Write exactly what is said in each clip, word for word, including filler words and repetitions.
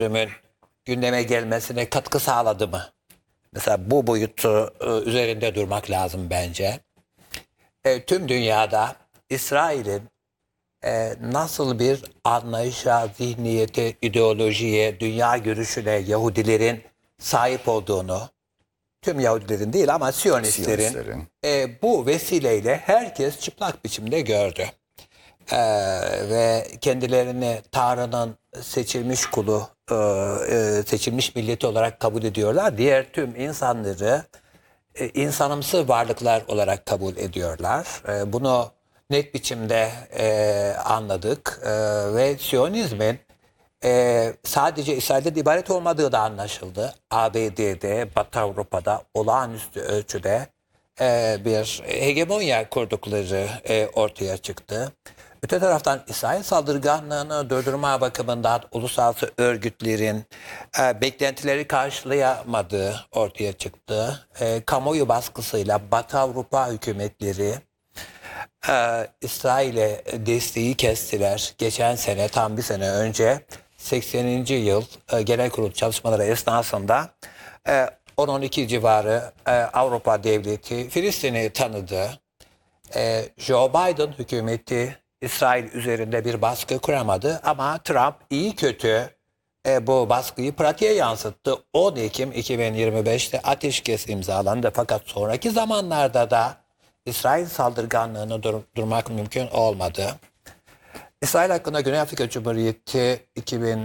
çözümün gündeme gelmesine katkı sağladı mı? Mesela bu boyutu e, üzerinde durmak lazım bence. E, tüm dünyada İsrail'in e, nasıl bir anlayışa, zihniyete, ideolojiye, dünya görüşüne Yahudilerin sahip olduğunu, tüm Yahudilerin değil ama Siyonistlerin, Siyonistlerin. e, bu vesileyle herkes çıplak biçimde gördü. E, ve kendilerini Tanrı'nın seçilmiş kulu, e, e, seçilmiş milleti olarak kabul ediyorlar. Diğer tüm insanları e, insanımsı varlıklar olarak kabul ediyorlar. E, bunu net biçimde e, anladık e, ve Siyonizmin e, sadece İsrail'de ibaret olmadığı da anlaşıldı. A B D'de, Batı Avrupa'da olağanüstü ölçüde e, bir hegemonya kurdukları e, ortaya çıktı. Öte taraftan İsrail saldırganlığını durdurma bakımından uluslararası örgütlerin e, beklentileri karşılayamadığı ortaya çıktı. E, kamuoyu baskısıyla Batı Avrupa hükümetleri e, İsrail'e desteği kestiler. Geçen sene, tam bir sene önce sekseninci yıl e, genel kurul çalışmaları esnasında e, on on iki civarı e, Avrupa devleti Filistin'i tanıdı. E, Joe Biden hükümeti İsrail üzerinde bir baskı kuramadı ama Trump iyi kötü e, bu baskıyı pratiğe yansıttı. on Ekim iki bin yirmi beşte ateşkes imzalandı fakat sonraki zamanlarda da İsrail saldırganlığını dur durmak mümkün olmadı. İsrail hakkında Güney Afrika Cumhuriyeti iki bin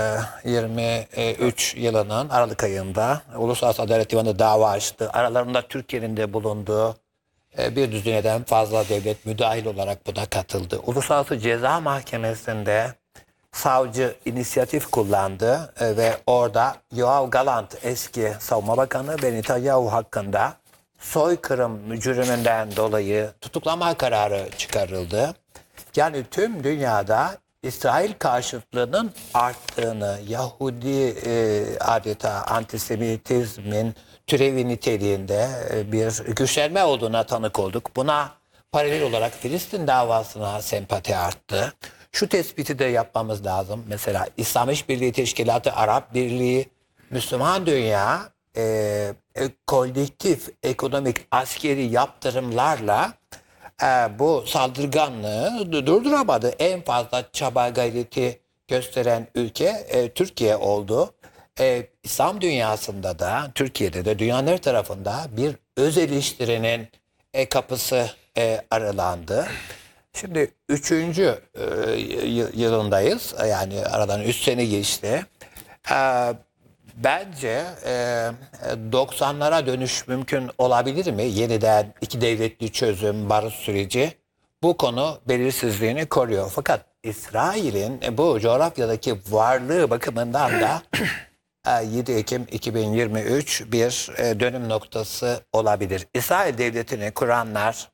yirmi üç yılının Aralık ayında Uluslararası Adalet Divanı dava açtı. Aralarında Türkiye'nin de bulunduğu e, bir düzineden fazla devlet müdahil olarak buna katıldı. Uluslararası Ceza Mahkemesi'nde savcı inisiyatif kullandı e, ve orada Yoav Galant eski savunma bakanı ve Netanyahu hakkında soykırım cürümünden dolayı tutuklama kararı çıkarıldı. Yani tüm dünyada İsrail karşıtlığının arttığını, Yahudi e, adeta antisemitizmin türevi niteliğinde e, bir güçlenme olduğuna tanık olduk. Buna paralel olarak Filistin davasına sempati arttı. Şu tespiti de yapmamız lazım. Mesela İslam İşbirliği Teşkilatı, Arap Birliği, Müslüman dünya e, e, kolektif ekonomik askeri yaptırımlarla e, bu saldırganlığı durduramadı. En fazla çaba gayreti gösteren ülke e, Türkiye oldu. E, İslam dünyasında da, Türkiye'de de, dünyanın her tarafında bir öz eleştirinin e, kapısı e, aralandı. Şimdi üçüncü e, yılındayız. Yani aradan üç sene geçti. E, bence e, doksanlara dönüş mümkün olabilir mi? Yeniden iki devletli çözüm, barış süreci bu konu belirsizliğini koruyor. Fakat İsrail'in bu coğrafyadaki varlığı bakımından da yedi Ekim iki bin yirmi üç bir dönüm noktası olabilir. İsrail devletini kuranlar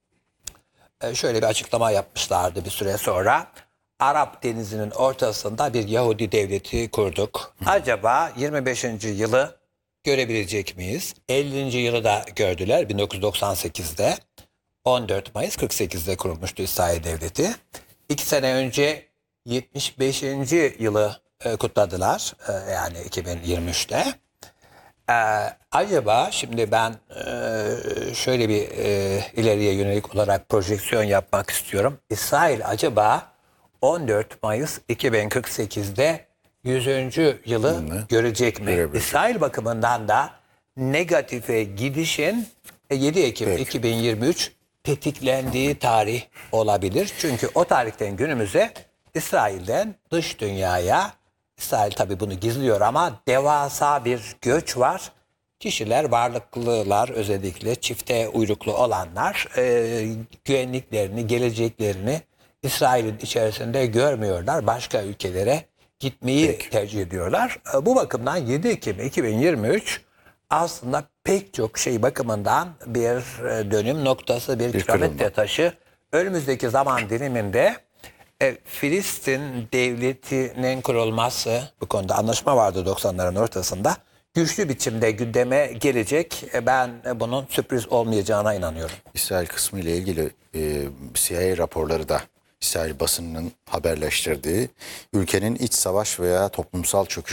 şöyle bir açıklama yapmışlardı bir süre sonra. Arap Denizi'nin ortasında bir Yahudi devleti kurduk. Acaba yirmi beşinci yılı görebilecek miyiz? ellinci yılı da gördüler bin dokuz yüz doksan sekizde. on dört Mayıs kırk sekizde kurulmuştu İsrail Devleti. İki sene önce yetmiş beşinci yılı e, kutladılar. E, yani iki bin yirmi üçte. E, acaba şimdi ben e, şöyle bir e, ileriye yönelik olarak projeksiyon yapmak istiyorum. İsrail acaba on dört Mayıs iki bin kırk sekizde yüzüncü yılı Hı, görecek mi? görebilir. İsrail bakımından da negatife gidişin yedi Ekim Peki. iki bin yirmi üç tetiklendiği tarih olabilir. Çünkü o tarihten günümüze İsrail'den dış dünyaya, İsrail tabii bunu gizliyor ama devasa bir göç var. Kişiler, varlıklılar, özellikle çifte uyruklu olanlar e, güvenliklerini, geleceklerini İsrail'in içerisinde görmüyorlar. Başka ülkelere gitmeyi Peki. tercih ediyorlar. E, bu bakımdan yedi Ekim iki bin yirmi üç aslında pek çok şey bakımından bir e, dönüm noktası, bir, Bir kilometre kırılma. taşı. Önümüzdeki zaman diliminde e, Filistin devletinin kurulması, bu konuda anlaşma vardı doksanların ortasında, güçlü biçimde gündeme gelecek. E, ben e, bunun sürpriz olmayacağına inanıyorum. İsrail kısmı ile ilgili e, C I A raporları da İsrail basınının haberleştirdiği ülkenin iç savaş veya toplumsal çöküş